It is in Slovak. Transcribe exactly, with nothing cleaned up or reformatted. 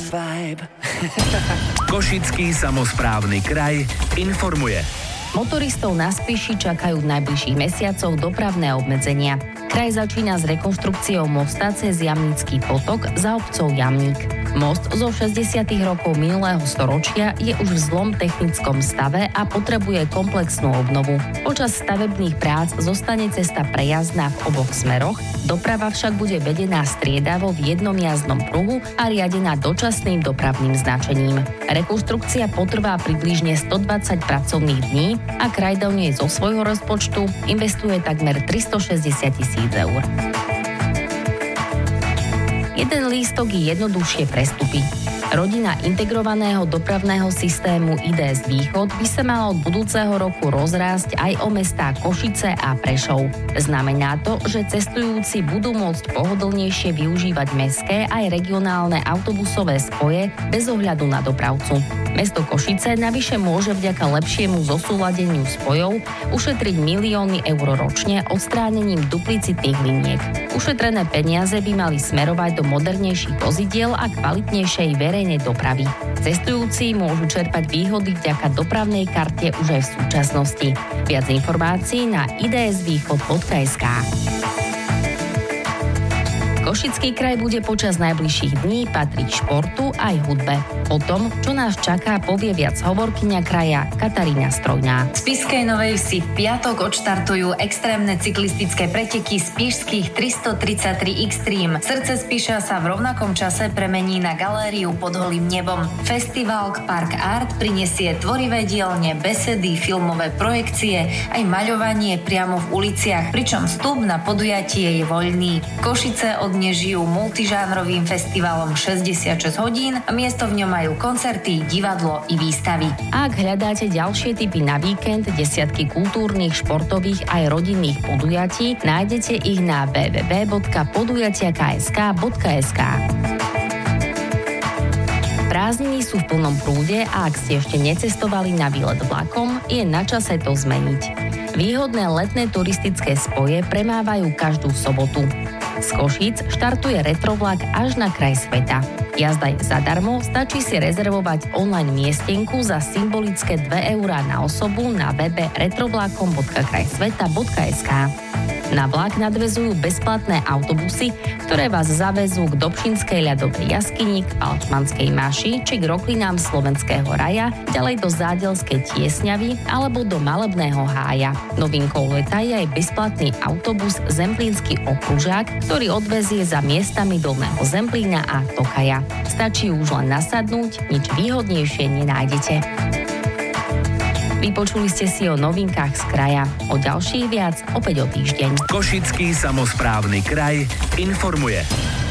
Vibe. Košický samosprávny kraj informuje. Motoristov na Spiši čakajú v najbližších mesiacoch dopravné obmedzenia. Kraj začína s rekonštrukciou mosta cez Jamnický potok za obcov Jamník. Most zo šesťdesiatych rokov minulého storočia je už v zlom technickom stave a potrebuje komplexnú obnovu. Počas stavebných prác zostane cesta prejazdná v oboch smeroch, doprava však bude vedená striedavo v jednom jazdnom pruhu a riadená dočasným dopravným značením. Rekonštrukcia potrvá približne stodvadsať pracovných dní a kraj do nej zo svojho rozpočtu investuje takmer tristošesťdesiat tisíc eur. Jeden lístok je jednoduchšie prestupy. Rodina integrovaného dopravného systému í dé es Východ by sa mala od budúceho roku rozrásť aj o mestá Košice a Prešov. Znamená to, že cestujúci budú môcť pohodlnejšie využívať mestské aj regionálne autobusové spoje bez ohľadu na dopravcu. Mesto Košice navyše môže vďaka lepšiemu zosúladeniu spojov ušetriť milióny eur ročne odstránením duplicitných liniek. Ušetrené peniaze by mali smerovať do modernejších vozidiel a kvalitnejšej verejnej dopravy. Cestujúci môžu čerpať výhody vďaka dopravnej karte už aj v súčasnosti. Viac informácií na í dé es východ bodka es ká. Košický kraj bude počas najbližších dní patriť športu aj hudbe. O tom, čo nás čaká, povie viac hovorkyňa kraja Katarína Strojná. V Spišskej Novej Vsi v piatok odštartujú extrémne cyklistické preteky spišských tristotridsaťtri Extreme. Srdce Spiša sa v rovnakom čase premení na galériu pod holým nebom. Festival Park Art prinesie tvorivé dielne, besedy, filmové projekcie, aj maľovanie priamo v uliciach, pričom vstup na podujatie je voľný. Košice od žijú multižánrovým festivalom šesťdesiatšesť hodín a miesto v ňom majú koncerty, divadlo i výstavy. Ak hľadáte ďalšie tipy na víkend, desiatky kultúrnych, športových aj rodinných podujatí, nájdete ich na w w w bodka podujatia bodka k s k bodka es ká. Prázdniny sú v plnom prúde a ak ste ešte necestovali na výlet vlakom, je na čase to zmeniť. Výhodné letné turistické spoje premávajú každú sobotu. Z Košíc štartuje retrovlak až na kraj sveta. Jazda je zadarmo, stačí si rezervovať online miestenku za symbolické dve eurá na osobu na webe retrovlakom bodka kraj sveta bodka es ká. Na vlak nadväzujú bezplatné autobusy, ktoré vás zavezú k Dobšinskej ľadovej jaskyni, k Altmanskej maši či k roklinám Slovenského raja, ďalej do Zádelskej Tiesňavy alebo do Malebného hája. Novinkou leta je aj bezplatný autobus Zemplínsky okružák, ktorý odvezie za miestami Dolného Zemplína a Tokaja. Stačí už len nasadnúť, nič výhodnejšie nenájdete. Vypočuli ste si o novinkách z kraja. O ďalších viac opäť o týždeň. Košický samosprávny kraj informuje.